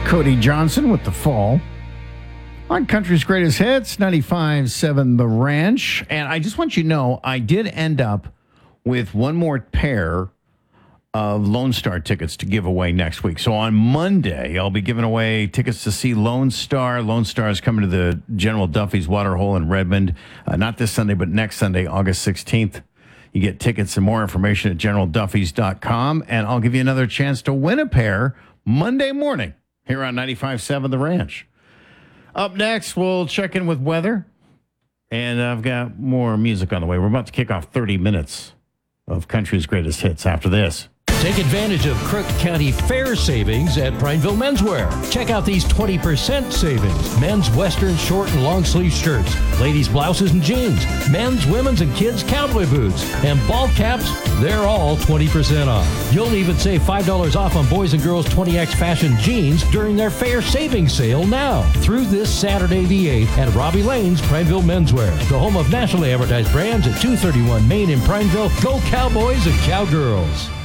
Cody Johnson with The Fall on Country's Greatest Hits, 95.7 The Ranch. And I just want you to know, I did end up with one more pair of Lone Star tickets to give away next week. So on Monday, I'll be giving away tickets to see Lone Star. Lone Star is coming to the General Duffy's Waterhole in Redmond. Not this Sunday, but next Sunday, August 16th. You get tickets and more information at generalduffys.com. And I'll give you another chance to win a pair Monday morning here on 95.7 The Ranch. Up next, we'll check in with weather. And I've got more music on the way. We're about to kick off 30 minutes of Country's Greatest Hits after this. Take advantage of Crook County Fair savings at Prineville Menswear. Check out these 20% savings. Men's Western short and long sleeve shirts, ladies' blouses and jeans, men's, women's, and kids' cowboy boots, and ball caps, they're all 20% off. You'll even save $5 off on boys and girls 20X fashion jeans during their fair savings sale now through this Saturday the 8th at Robbie Lane's Prineville Menswear, the home of nationally advertised brands at 231 Main in Prineville. Go Cowboys and Cowgirls.